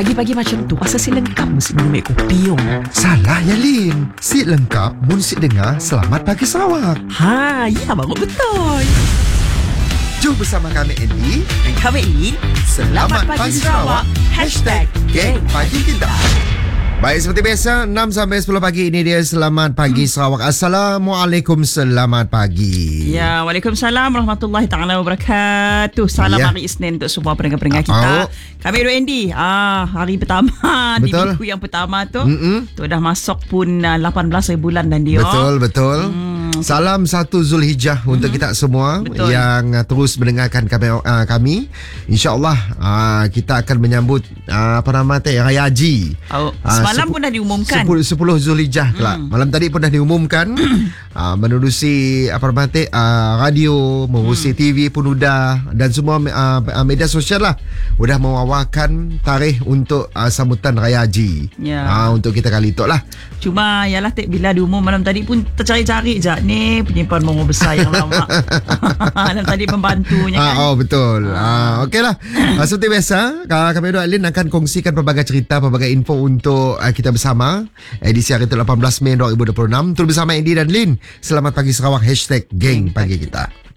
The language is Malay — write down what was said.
Pagi-pagi macam tu asal si lengkap mesti minum air kopi. Salah ya Lin. Si lengkap mun si dengar Selamat Pagi Sarawak. Ha, ya baru betul. Jom bersama kami Andy. Dan kami ini Selamat Pagi Sarawak. #Geng Pagi Kita. Baik, seperti biasa 6 sampai 10 pagi ini dia Selamat Pagi Sarawak. Assalamualaikum, selamat pagi. Ya, Waalaikumsalam warahmatullahi taala wabarakatuh. Salam hari Isnin untuk semua pendengar-pendengar kita. Kami Dua Andy. Hari pertama di minggu yang pertama tu. Tu dah masuk pun 18 bulan dan dia. Betul. Salam 1 Zulhijjah untuk kita semua yang terus mendengarkan kami. InsyaAllah kita akan menyambut Raya Haji. Semalam pun dah diumumkan 10 Zulhijjah kelak. Malam tadi pun dah diumumkan. Menerusi radio, menerusi TV pun udah, dan semua media sosial lah udah mewawarkan tarikh untuk sambutan Raya Haji. Untuk kita kali itu lah. Cuma yalah bila diumum malam tadi pun tercari-cari je ni penyimpan momo besar yang lama. Malam tadi pembantunya kan. Betul. Okeylah. Seperti biasa, kami Dua Alin akan kongsikan pelbagai cerita, pelbagai info untuk kita bersama. Edisi hari itu 18 Mei 2026. Terus bersama Andy dan Lin. Selamat Pagi Sarawak. #Geng Pagi Kita.